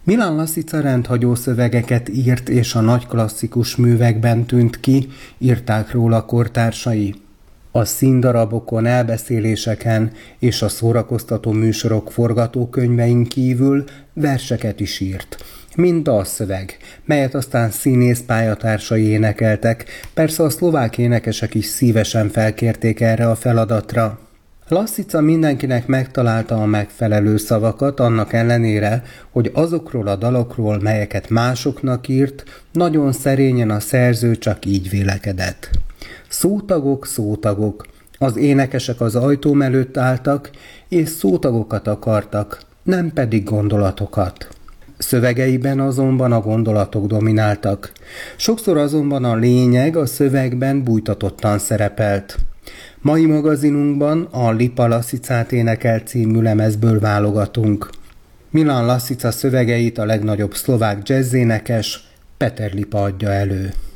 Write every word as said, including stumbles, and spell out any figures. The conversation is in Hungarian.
Milan Lasica rendhagyó szövegeket írt, és a nagy klasszikus művekben tűnt ki, írták róla kortársai. A színdarabokon, elbeszéléseken és a szórakoztató műsorok forgatókönyvein kívül verseket is írt, mint dalszöveg, melyet aztán színész pályatársai énekeltek, persze a szlovák énekesek is szívesen felkérték erre a feladatra. Lasica mindenkinek megtalálta a megfelelő szavakat, annak ellenére, hogy azokról a dalokról, melyeket másoknak írt, nagyon szerényen a szerző csak így vélekedett. Szótagok, szótagok, az énekesek az ajtóm előtt álltak, és szótagokat akartak, nem pedig gondolatokat. Szövegeiben azonban a gondolatok domináltak. Sokszor azonban a lényeg a szövegben bújtatottan szerepelt. Mai magazinunkban a Lipa Lasicát énekel című lemezből válogatunk. Milan Lasica szövegeit a legnagyobb szlovák jazzénekes Peter Lipa adja elő.